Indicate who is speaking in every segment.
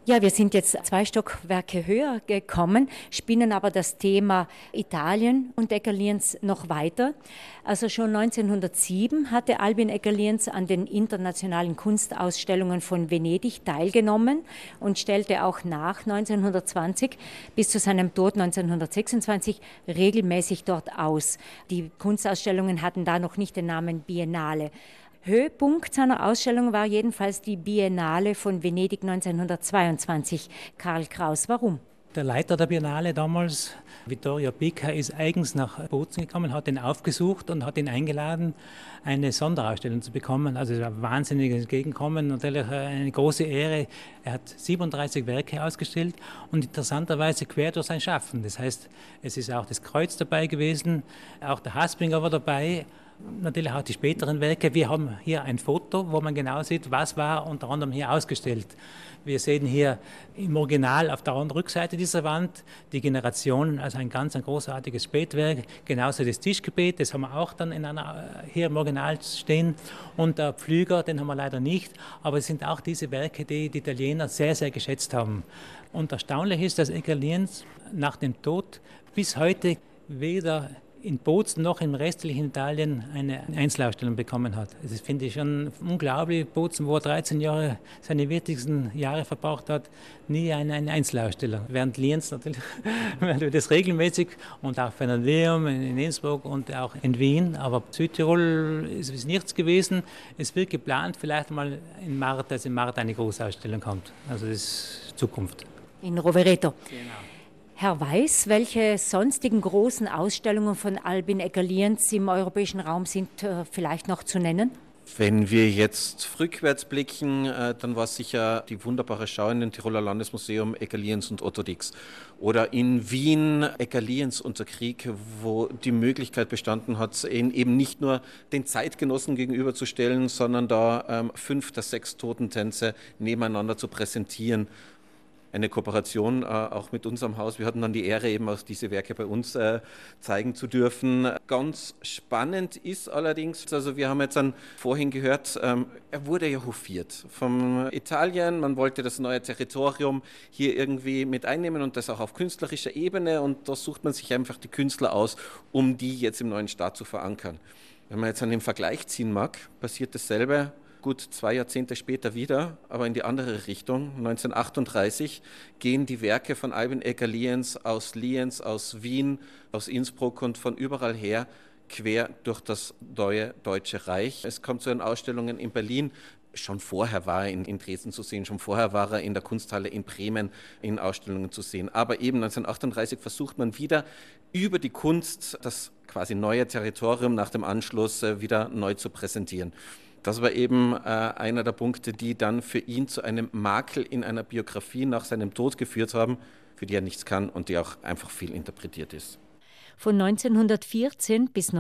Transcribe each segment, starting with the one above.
Speaker 1: Ja, wir sind jetzt 2 Stockwerke höher gekommen, spinnen aber das Thema Italien und Egger-Lienz noch weiter. Also schon 1907 hatte Albin Egger-Lienz an den internationalen Kunstausstellungen von Venedig teilgenommen und stellte auch nach 1920 bis zu seinem Tod 1926 regelmäßig dort aus. Die Kunstausstellungen hatten da noch nicht den Namen Biennale. Höhepunkt seiner Ausstellung war jedenfalls die Biennale von Venedig 1922. Karl Kraus, warum?
Speaker 2: Der Leiter der Biennale damals, Vittorio Pica, ist eigens nach Bozen gekommen, hat ihn aufgesucht und hat ihn eingeladen, eine Sonderausstellung zu bekommen. Also es war ein wahnsinniges Entgegenkommen, natürlich eine große Ehre. Er hat 37 Werke ausgestellt und interessanterweise quer durch sein Schaffen. Das heißt, es ist auch das Kreuz dabei gewesen, auch der Haspinger war dabei. Natürlich auch die späteren Werke. Wir haben hier ein Foto, wo man genau sieht, was war unter anderem hier ausgestellt. Wir sehen hier im Original auf der Rückseite dieser Wand die Generationen, also ein großartiges Spätwerk. Genauso das Tischgebet, das haben wir auch dann hier im Original stehen. Und der Pflüger, den haben wir leider nicht. Aber es sind auch diese Werke, die die Italiener sehr, sehr geschätzt haben. Und erstaunlich ist, dass Egger-Lienz nach dem Tod bis heute weder in Bozen noch im restlichen Italien eine Einzelausstellung bekommen hat. Das finde ich schon unglaublich. Bozen, wo er 13 Jahre seine wichtigsten Jahre verbracht hat, nie eine Einzelausstellung. Während Lienz natürlich das regelmäßig und auch Phänoneum in Innsbruck und auch in Wien. Aber Südtirol ist nichts gewesen. Es wird geplant, vielleicht mal im März eine Großausstellung kommt. Also das ist Zukunft.
Speaker 1: In Rovereto.
Speaker 2: Genau.
Speaker 1: Herr Weiß, welche sonstigen großen Ausstellungen von Albin Egger-Lienz im europäischen Raum sind vielleicht noch zu nennen?
Speaker 3: Wenn wir jetzt rückwärts blicken, dann war es sicher die wunderbare Schau in dem Tiroler Landesmuseum Egger-Lienz und Otto Dix. Oder in Wien Egger-Lienz unter Krieg, wo die Möglichkeit bestanden hat, ihn eben nicht nur den Zeitgenossen gegenüberzustellen, sondern da 5 der 6 Totentänze nebeneinander zu präsentieren. Eine Kooperation auch mit unserem Haus. Wir hatten dann die Ehre, eben auch diese Werke bei uns zeigen zu dürfen. Ganz spannend ist allerdings, also wir haben jetzt dann vorhin gehört, er wurde ja hofiert vom Italien. Man wollte das neue Territorium hier irgendwie mit einnehmen und das auch auf künstlerischer Ebene. Und da sucht man sich einfach die Künstler aus, um die jetzt im neuen Staat zu verankern. Wenn man jetzt an den Vergleich ziehen mag, passiert dasselbe gut 2 Jahrzehnte später wieder, aber in die andere Richtung. 1938 gehen die Werke von Albin Egger-Lienz, aus Wien, aus Innsbruck und von überall her quer durch das neue Deutsche Reich. Es kommt zu den Ausstellungen in Berlin. Schon vorher war er in Dresden zu sehen, schon vorher war er in der Kunsthalle in Bremen in Ausstellungen zu sehen. Aber eben 1938 versucht man wieder über die Kunst das quasi neue Territorium nach dem Anschluss wieder neu zu präsentieren. Das war eben einer der Punkte, die dann für ihn zu einem Makel in einer Biografie nach seinem Tod geführt haben, für die er nichts kann und die auch einfach viel interpretiert ist.
Speaker 1: Von 1914 bis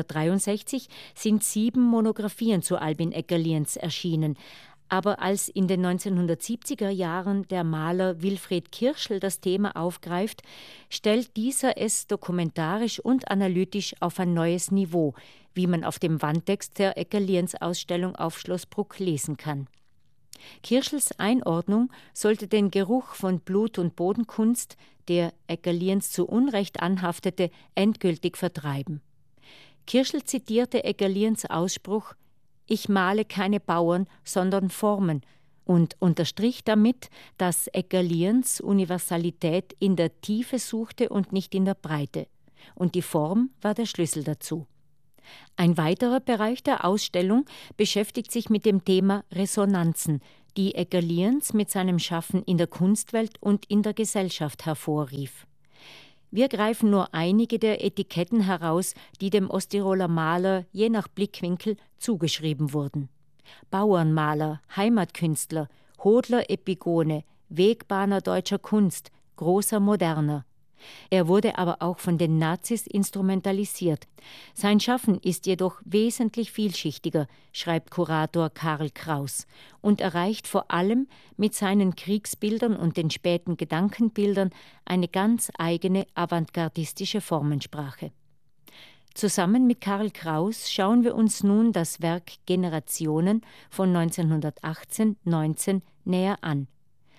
Speaker 1: 1963 sind 7 Monographien zu Albin Egger-Lienz erschienen. Aber als in den 1970er Jahren der Maler Wilfried Kirschl das Thema aufgreift, stellt dieser es dokumentarisch und analytisch auf ein neues Niveau, wie man auf dem Wandtext der Egger-Lienz-Ausstellung auf Schloss Bruck lesen kann. Kirschls Einordnung sollte den Geruch von Blut- und Bodenkunst, der Egger-Lienz zu Unrecht anhaftete, endgültig vertreiben. Kirschl zitierte Egger-Lienz' Ausspruch: „Ich male keine Bauern, sondern Formen“, und unterstrich damit, dass Egger-Lienz Universalität in der Tiefe suchte und nicht in der Breite. Und die Form war der Schlüssel dazu. Ein weiterer Bereich der Ausstellung beschäftigt sich mit dem Thema Resonanzen, die Egger-Lienz mit seinem Schaffen in der Kunstwelt und in der Gesellschaft hervorrief. Wir greifen nur einige der Etiketten heraus, die dem Osttiroler Maler je nach Blickwinkel zugeschrieben wurden. Bauernmaler, Heimatkünstler, Hodler Epigone, Wegbahner deutscher Kunst, großer Moderner. Er wurde aber auch von den Nazis instrumentalisiert. Sein Schaffen ist jedoch wesentlich vielschichtiger, schreibt Kurator Karl Kraus, und erreicht vor allem mit seinen Kriegsbildern und den späten Gedankenbildern eine ganz eigene avantgardistische Formensprache. Zusammen mit Karl Kraus schauen wir uns nun das Werk Generationen von 1918-19 näher an.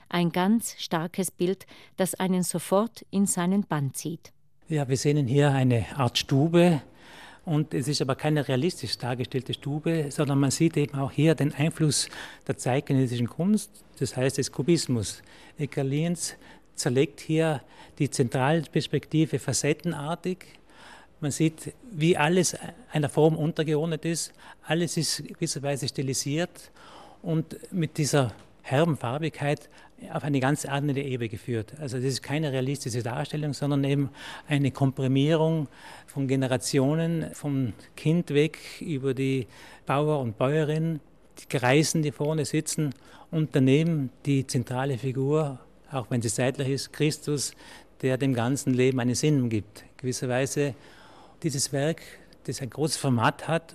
Speaker 1: Ein ganz starkes Bild, das einen sofort in seinen Bann zieht.
Speaker 2: Ja, wir sehen hier eine Art Stube. Und es ist aber keine realistisch dargestellte Stube, sondern man sieht eben auch hier den Einfluss der zeitgenössischen Kunst, das heißt des Kubismus. Edgar Lienz zerlegt hier die Zentralperspektive facettenartig. Man sieht, wie alles einer Form untergeordnet ist. Alles ist gewisserweise stilisiert und mit dieser herben Farbigkeit auf eine ganz andere Ebene geführt. Also das ist keine realistische Darstellung, sondern eben eine Komprimierung von Generationen, vom Kind weg über die Bauer und Bäuerin, die Greisen, die vorne sitzen und daneben die zentrale Figur, auch wenn sie zeitlich ist, Christus, der dem ganzen Leben einen Sinn gibt. Gewisserweise dieses Werk, das ein großes Format hat,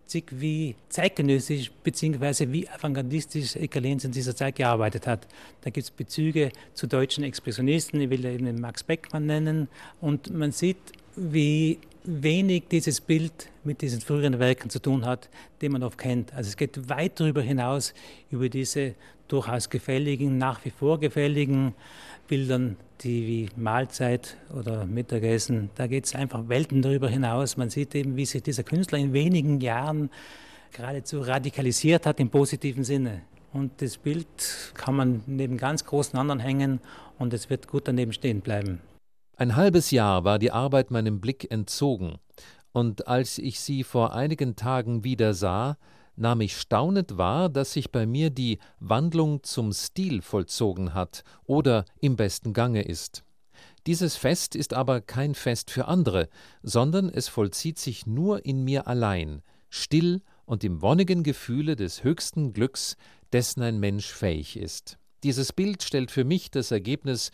Speaker 2: wie zeitgenössisch bzw. wie avantgardistisch Edgar Lienz in dieser Zeit gearbeitet hat. Da gibt es Bezüge zu deutschen Expressionisten, ich will eben den Max Beckmann nennen, und man sieht, wie wenig dieses Bild mit diesen früheren Werken zu tun hat, die man oft kennt. Also es geht weit darüber hinaus, über diese durchaus gefälligen, nach wie vor gefälligen Bildern, die wie Mahlzeit oder Mittagessen, da geht es einfach Welten darüber hinaus. Man sieht eben, wie sich dieser Künstler in wenigen Jahren geradezu radikalisiert hat im positiven Sinne. Und das Bild kann man neben ganz großen anderen hängen und es wird gut daneben stehen bleiben.
Speaker 4: Ein halbes Jahr war die Arbeit meinem Blick entzogen, und als ich sie vor einigen Tagen wieder sah, nahm ich staunend wahr, dass sich bei mir die Wandlung zum Stil vollzogen hat oder im besten Gange ist. Dieses Fest ist aber kein Fest für andere, sondern es vollzieht sich nur in mir allein, still und im wonnigen Gefühle des höchsten Glücks, dessen ein Mensch fähig ist. Dieses Bild stellt für mich das Ergebnis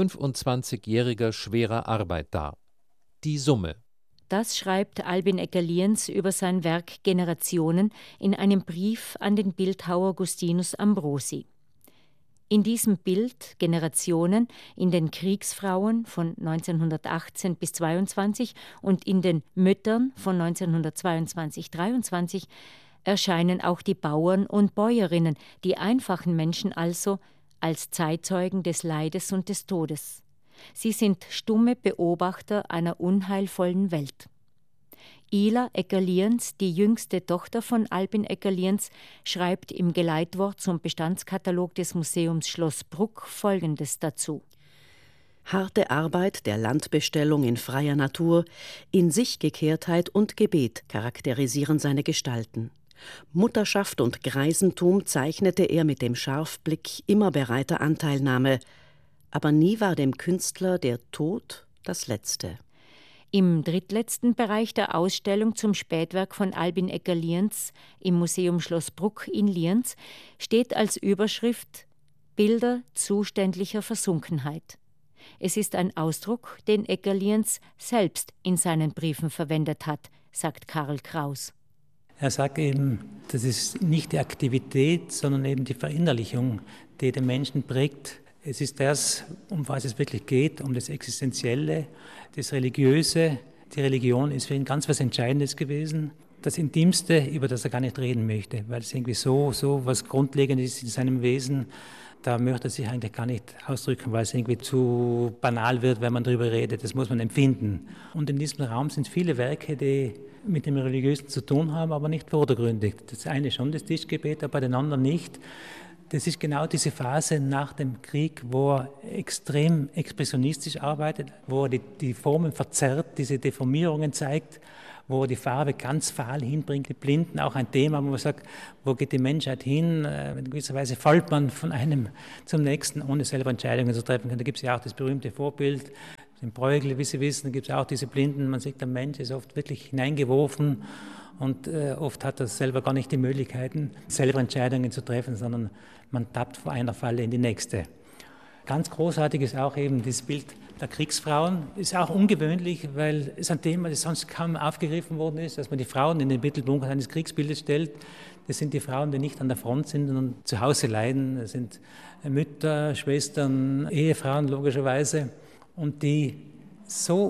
Speaker 4: 25-jähriger schwerer Arbeit dar. Die Summe.
Speaker 1: Das schreibt Albin Edgar Lienz über sein Werk Generationen in einem Brief an den Bildhauer Gustinus Ambrosi. In diesem Bild Generationen, in den Kriegsfrauen von 1918 bis 22 und in den Müttern von 1922-23 erscheinen auch die Bauern und Bäuerinnen, die einfachen Menschen also, als Zeitzeugen des Leides und des Todes. Sie sind stumme Beobachter einer unheilvollen Welt. Ila Edgar Lienz, die jüngste Tochter von Albin Edgar Lienz, schreibt im Geleitwort zum Bestandskatalog des Museums Schloss Bruck Folgendes dazu.
Speaker 5: Harte Arbeit der Landbestellung in freier Natur, In-sich-Gekehrtheit und Gebet charakterisieren seine Gestalten. Mutterschaft und Greisentum zeichnete er mit dem Scharfblick immer bereiter Anteilnahme, aber nie war dem Künstler der Tod das Letzte.
Speaker 1: Im drittletzten Bereich der Ausstellung zum Spätwerk von Albin Edgar Lienz im Museum Schloss Bruck in Lienz steht als Überschrift »Bilder zuständlicher Versunkenheit«. Es ist ein Ausdruck, den Edgar Lienz selbst in seinen Briefen verwendet hat, sagt Karl Kraus.
Speaker 2: Er sagt eben, das ist nicht die Aktivität, sondern eben die Verinnerlichung, die den Menschen prägt. Es ist das, um was es wirklich geht, um das Existenzielle, das Religiöse. Die Religion ist für ihn ganz was Entscheidendes gewesen. Das Intimste, über das er gar nicht reden möchte, weil es irgendwie so was Grundlegendes ist in seinem Wesen. Da möchte er sich eigentlich gar nicht ausdrücken, weil es irgendwie zu banal wird, wenn man darüber redet. Das muss man empfinden. Und in diesem Raum sind viele Werke, die mit dem Religiösen zu tun haben, aber nicht vordergründig. Das eine schon das Tischgebet, aber den anderen nicht. Das ist genau diese Phase nach dem Krieg, wo er extrem expressionistisch arbeitet, wo er die Formen verzerrt, diese Deformierungen zeigt, wo er die Farbe ganz fahl hinbringt, die Blinden, auch ein Thema, wo man sagt, wo geht die Menschheit hin? In gewisser Weise fällt man von einem zum nächsten, ohne selber Entscheidungen zu treffen. Da gibt es ja auch das berühmte Vorbild, den Bruegel, wie Sie wissen, da gibt es auch diese Blinden, man sieht, der Mensch ist oft wirklich hineingeworfen und oft hat er selber gar nicht die Möglichkeiten, selber Entscheidungen zu treffen, sondern man tappt von einer Falle in die nächste. Ganz großartig ist auch eben das Bild der Kriegsfrauen. Ist auch ungewöhnlich, weil es ein Thema, das sonst kaum aufgegriffen worden ist, dass man die Frauen in den Mittelpunkt eines Kriegsbildes stellt. Das sind die Frauen, die nicht an der Front sind und zu Hause leiden. Das sind Mütter, Schwestern, Ehefrauen logischerweise und die so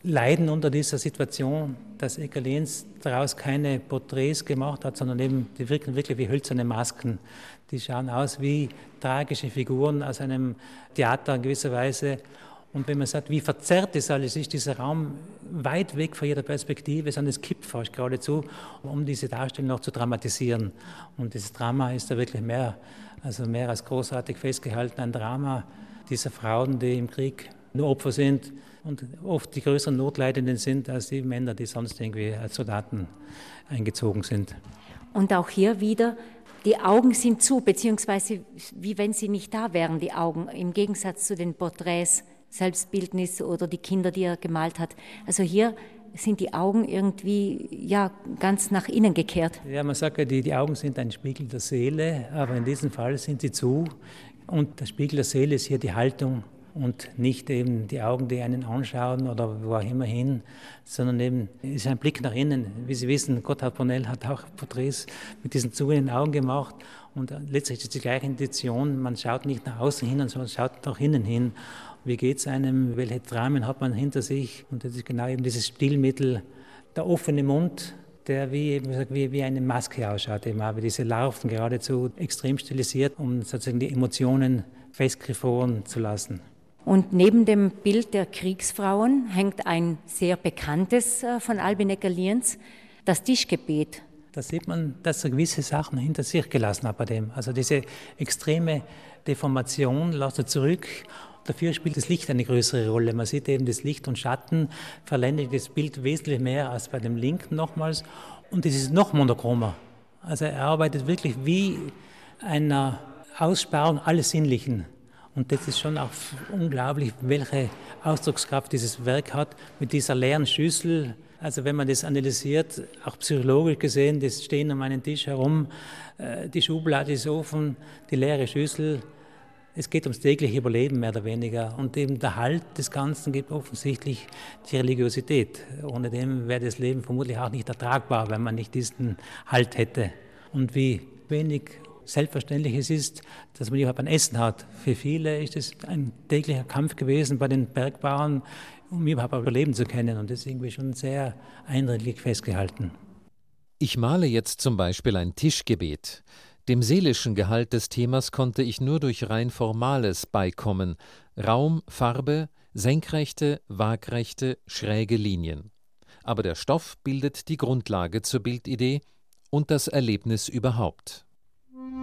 Speaker 2: leiden unter dieser Situation, dass Egger Lienz daraus keine Porträts gemacht hat, sondern eben, die wirken wirklich wie hölzerne Masken. Die schauen aus wie tragische Figuren aus einem Theater in gewisser Weise. Und wenn man sagt, wie verzerrt das alles ist, dieser Raum weit weg von jeder Perspektive, sondern es kippt fast geradezu, um diese Darstellung noch zu dramatisieren. Und dieses Drama ist da wirklich mehr als großartig festgehalten, ein Drama dieser Frauen, die im Krieg nur Opfer sind und oft die größeren Notleidenden sind als die Männer, die sonst irgendwie als Soldaten eingezogen sind.
Speaker 1: Und auch hier wieder, die Augen sind zu, beziehungsweise wie wenn sie nicht da wären, die Augen, im Gegensatz zu den Porträts, Selbstbildnis oder die Kinder, die er gemalt hat. Also hier sind die Augen irgendwie ganz nach innen gekehrt.
Speaker 2: Ja, man sagt ja, die Augen sind ein Spiegel der Seele, aber in diesem Fall sind sie zu. Und der Spiegel der Seele ist hier die Haltung und nicht eben die Augen, die einen anschauen oder wo auch immer hin, sondern eben ist ein Blick nach innen. Wie Sie wissen, Gotthard Bonnell hat auch Porträts mit diesen zugehenden Augen gemacht und letztlich ist es die gleiche Intention, man schaut nicht nach außen hin, sondern schaut nach innen hin. Wie geht es einem, welche Dramen hat man hinter sich? Und das ist genau eben dieses Stilmittel, der offene Mund, der wie eine Maske ausschaut, eben auch wie diese Larven geradezu extrem stilisiert, um sozusagen die Emotionen festgefroren zu lassen.
Speaker 1: Und neben dem Bild der Kriegsfrauen hängt ein sehr bekanntes von Albin Egger-Lienz, das Tischgebet.
Speaker 2: Da sieht man, dass er gewisse Sachen hinter sich gelassen hat bei dem. Also diese extreme Deformation lässt er zurück. Dafür spielt das Licht eine größere Rolle. Man sieht eben das Licht und Schatten, verlängert das Bild wesentlich mehr als bei dem linken nochmals. Und es ist noch monochromer. Also er arbeitet wirklich wie einer Aussparung alles Sinnlichen. Und das ist schon auch unglaublich, welche Ausdruckskraft dieses Werk hat mit dieser leeren Schüssel. Also wenn man das analysiert, auch psychologisch gesehen, das stehen um einen Tisch herum, die Schublade ist offen, die leere Schüssel. Es geht ums tägliche Überleben mehr oder weniger. Und eben der Halt des Ganzen gibt offensichtlich die Religiosität. Ohne dem wäre das Leben vermutlich auch nicht ertragbar, wenn man nicht diesen Halt hätte. Und wie wenig selbstverständlich es ist, dass man überhaupt ein Essen hat. Für viele ist es ein täglicher Kampf gewesen bei den Bergbauern, um überhaupt überleben zu können. Und das ist irgendwie schon sehr eindrücklich festgehalten.
Speaker 4: Ich male jetzt zum Beispiel ein Tischgebet. Dem seelischen Gehalt des Themas konnte ich nur durch rein Formales beikommen: Raum, Farbe, senkrechte, waagrechte, schräge Linien. Aber der Stoff bildet die Grundlage zur Bildidee und das Erlebnis überhaupt.